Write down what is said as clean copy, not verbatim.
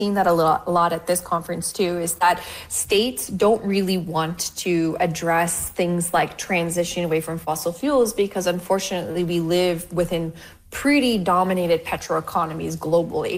seeing that a lot at this conference too, is that states don't really want to address things like transitioning away from fossil fuels because unfortunately we live within pretty dominated petro economies globally.